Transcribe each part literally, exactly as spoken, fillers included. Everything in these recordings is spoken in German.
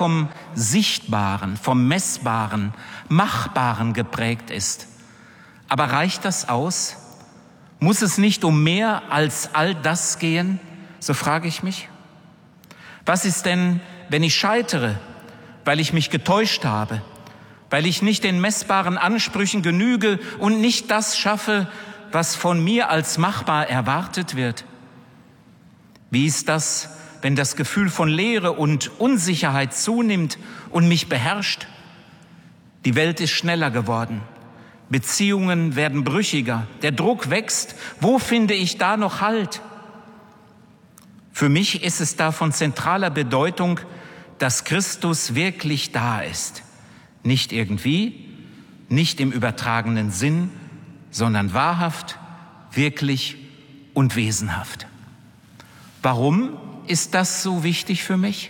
vom Sichtbaren, vom Messbaren, Machbaren geprägt ist. Aber reicht das aus? Muss es nicht um mehr als all das gehen? So frage ich mich. Was ist denn, wenn ich scheitere, weil ich mich getäuscht habe, weil ich nicht den messbaren Ansprüchen genüge und nicht das schaffe, was von mir als machbar erwartet wird? Wie ist das, wenn das Gefühl von Leere und Unsicherheit zunimmt und mich beherrscht? Die Welt ist schneller geworden. Beziehungen werden brüchiger. Der Druck wächst. Wo finde ich da noch Halt? Für mich ist es da von zentraler Bedeutung, dass Christus wirklich da ist. Nicht irgendwie, nicht im übertragenen Sinn, sondern wahrhaft, wirklich und wesenhaft. Warum ist das so wichtig für mich?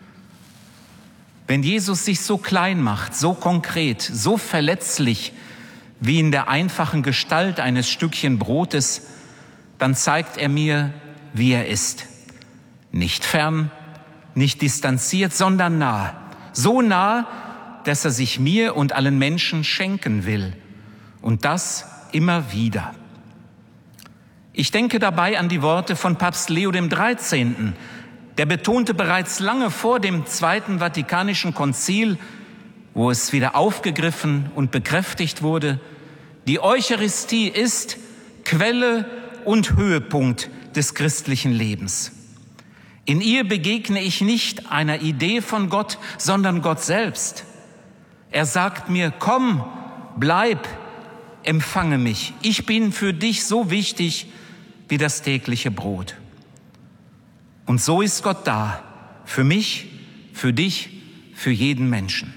Wenn Jesus sich so klein macht, so konkret, so verletzlich wie in der einfachen Gestalt eines Stückchen Brotes, dann zeigt er mir, wie er ist. Nicht fern, nicht distanziert, sondern nah. So nah, dass er sich mir und allen Menschen schenken will. Und das immer wieder. Ich denke dabei an die Worte von Papst Leo dem Dreizehnten. Der betonte bereits lange vor dem Zweiten Vatikanischen Konzil, wo es wieder aufgegriffen und bekräftigt wurde, die Eucharistie ist Quelle und Höhepunkt des christlichen Lebens. In ihr begegne ich nicht einer Idee von Gott, sondern Gott selbst. Er sagt mir, komm, bleib, empfange mich. Ich bin für dich so wichtig wie das tägliche Brot. Und so ist Gott da, für mich, für dich, für jeden Menschen.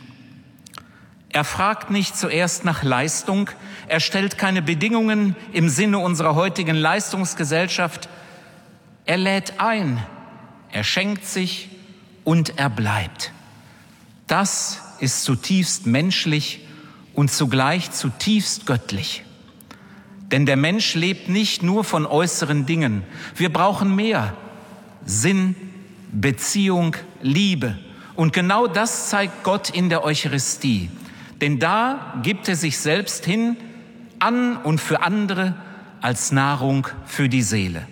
Er fragt nicht zuerst nach Leistung, er stellt keine Bedingungen im Sinne unserer heutigen Leistungsgesellschaft. Er lädt ein, er schenkt sich und er bleibt. Das ist zutiefst menschlich und zugleich zutiefst göttlich. Denn der Mensch lebt nicht nur von äußeren Dingen. Wir brauchen mehr. Sinn, Beziehung, Liebe. Und genau das zeigt Gott in der Eucharistie. Denn da gibt er sich selbst hin, an und für andere, als Nahrung für die Seele.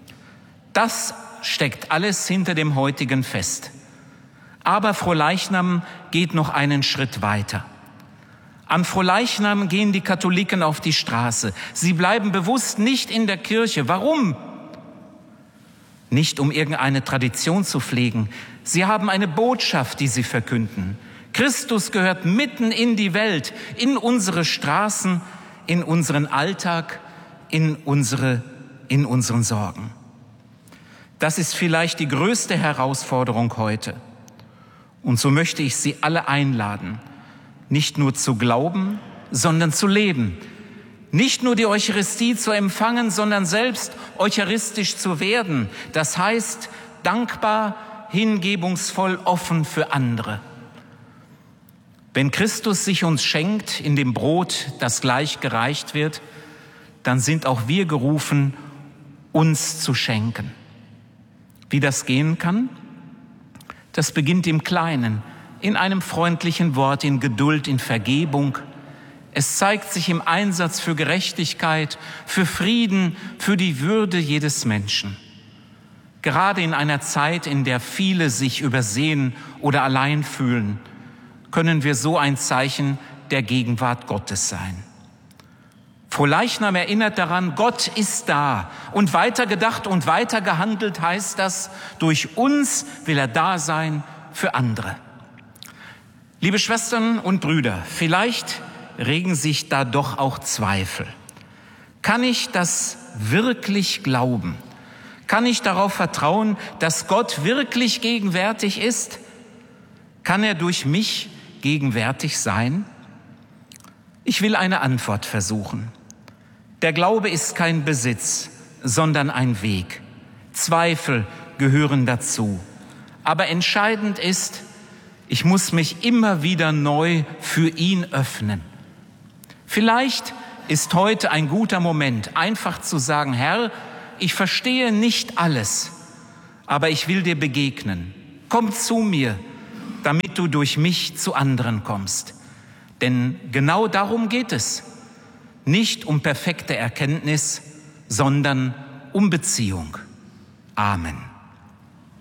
Das steckt alles hinter dem heutigen Fest. Aber Frohleichnam geht noch einen Schritt weiter. An Frohleichnam gehen die Katholiken auf die Straße. Sie bleiben bewusst nicht in der Kirche. Warum? Nicht um irgendeine Tradition zu pflegen. Sie haben eine Botschaft, die sie verkünden. Christus gehört mitten in die Welt, in unsere Straßen, in unseren Alltag, in unsere, in unseren Sorgen. Das ist vielleicht die größte Herausforderung heute. Und so möchte ich Sie alle einladen, nicht nur zu glauben, sondern zu leben. Nicht nur die Eucharistie zu empfangen, sondern selbst eucharistisch zu werden. Das heißt, dankbar, hingebungsvoll, offen für andere. Wenn Christus sich uns schenkt in dem Brot, das gleich gereicht wird, dann sind auch wir gerufen, uns zu schenken. Wie das gehen kann? Das beginnt im Kleinen, in einem freundlichen Wort, in Geduld, in Vergebung. Es zeigt sich im Einsatz für Gerechtigkeit, für Frieden, für die Würde jedes Menschen. Gerade in einer Zeit, in der viele sich übersehen oder allein fühlen, können wir so ein Zeichen der Gegenwart Gottes sein. Frohleichnam erinnert daran, Gott ist da. Und weitergedacht und weitergehandelt heißt das, durch uns will er da sein für andere. Liebe Schwestern und Brüder, vielleicht regen sich da doch auch Zweifel. Kann ich das wirklich glauben? Kann ich darauf vertrauen, dass Gott wirklich gegenwärtig ist? Kann er durch mich gegenwärtig sein? Ich will eine Antwort versuchen. Der Glaube ist kein Besitz, sondern ein Weg. Zweifel gehören dazu. Aber entscheidend ist, ich muss mich immer wieder neu für ihn öffnen. Vielleicht ist heute ein guter Moment, einfach zu sagen, Herr, ich verstehe nicht alles, aber ich will dir begegnen. Komm zu mir damit du durch mich zu anderen kommst. Denn genau darum geht es. Nicht um perfekte Erkenntnis, sondern um Beziehung. Amen.